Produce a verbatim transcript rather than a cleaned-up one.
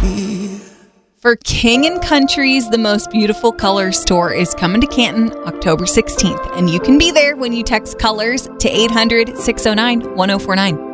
be. For King and Country's The Most Beautiful Colors tour is coming to Canton October sixteenth, and you can be there when you text COLORS to eight hundred, six oh nine, one oh four nine.